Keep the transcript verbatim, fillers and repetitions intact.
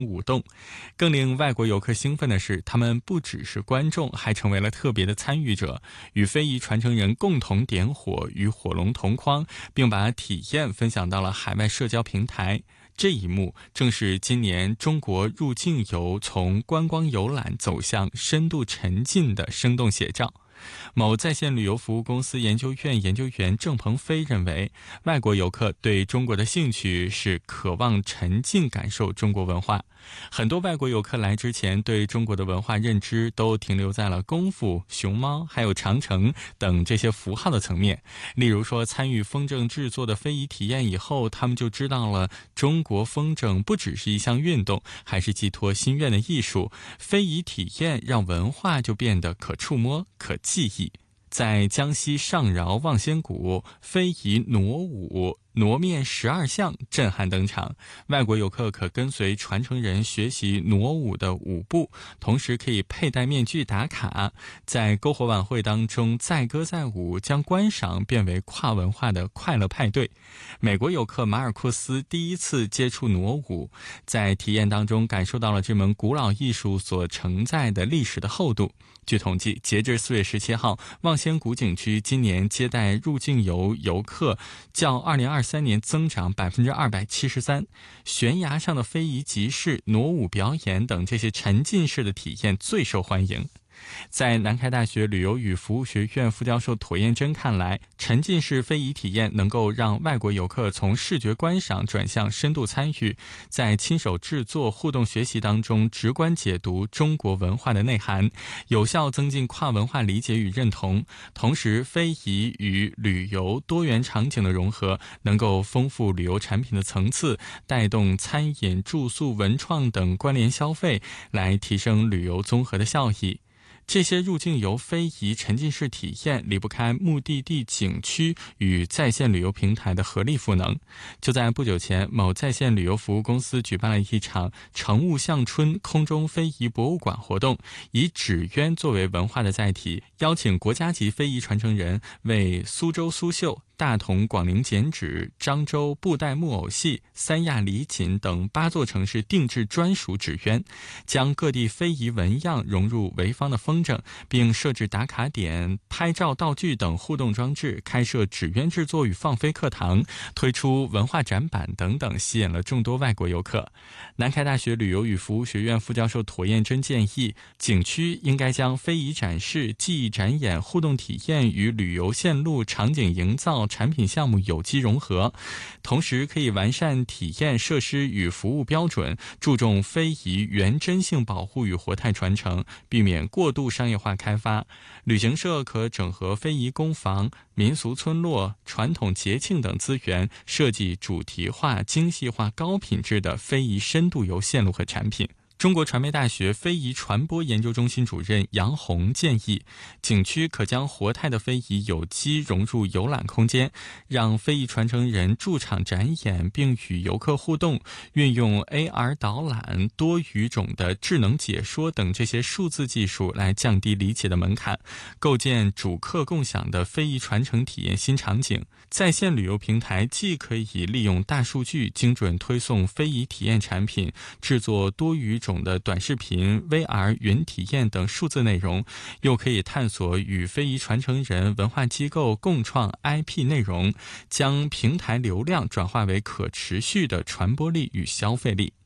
舞动。更令外国游客兴奋的是，他们不只是观众，还成为了特别的参与者，与非遗传承人共同点火，与火龙同框，并把体验分享到了海外社交平台。这一幕正是今年中国入境游从观光游览走向深度沉浸的生动写照。某在线旅游服务公司研究院研究员郑鹏飞认为，外国游客对中国的兴趣是渴望沉浸感受中国文化。很多外国游客来之前，对中国的文化认知都停留在了功夫、熊猫还有长城等这些符号的层面。例如说，参与风筝制作的非遗体验以后，他们就知道了中国风筝不只是一项运动，还是寄托心愿的艺术。非遗体验让文化就变得可触摸、可记忆。在江西上饶望仙谷，非遗傩舞傩面十二项震撼登场，外国游客可跟随传承人学习傩舞的舞步，同时可以佩戴面具打卡，在篝火晚会当中载歌载舞，将观赏变为跨文化的快乐派对。美国游客马尔库斯第一次接触傩舞，在体验当中感受到了这门古老艺术所承载的历史的厚度。据统计，截至四月十七号，望仙谷景区今年接待入境游游客较二零二三年增长百分之二百七十三。悬崖上的非遗集市、傩舞表演等这些沉浸式的体验最受欢迎。在南开大学旅游与服务学院副教授妥彦真看来，沉浸式非遗体验能够让外国游客从视觉观赏转向深度参与，在亲手制作、互动学习当中直观解读中国文化的内涵，有效增进跨文化理解与认同。同时，非遗与旅游多元场景的融合，能够丰富旅游产品的层次，带动餐饮、住宿、文创等关联消费，来提升旅游综合的效益。这些入境游非遗沉浸式体验离不开目的地景区与在线旅游平台的合力赋能。就在不久前，某在线旅游服务公司举办了一场乘雾向春空中非遗博物馆活动，以纸鸢作为文化的载体，邀请国家级非遗传承人为苏州苏绣、大同广陵剪纸、漳州布袋木偶戏、三亚李锦等八座城市定制专属纸鸢，将各地非遗纹样融入潍坊的风筝，并设置打卡点、拍照道具等互动装置，开设纸鸢制作与放飞课堂，推出文化展板等等，吸引了众多外国游客。南开大学旅游与服务学院副教授妥彦真建议，景区应该将非遗展示、技艺展演、互动体验与旅游线路、场景营造、产品项目有机融合，同时可以完善体验设施与服务标准，注重非遗原真性保护与活态传承，避免过度商业化开发。旅行社可整合非遗工坊、民俗村落、传统节庆等资源，设计主题化、精细化、高品质的非遗深度游线路和产品。中国传媒大学非遗传播研究中心主任杨红建议，景区可将活态的非遗有机融入游览空间，让非遗传承人驻场展演并与游客互动，运用 A R 导览、多语种的智能解说等这些数字技术来降低理解的门槛，构建主客共享的非遗传承体验新场景。在线旅游平台既可以利用大数据精准推送非遗体验产品，制作多语种的短视频、V R 云体验等数字内容，又可以探索与非遗传承人、文化机构共创 I P 内容，将平台流量转化为可持续的传播力与消费力。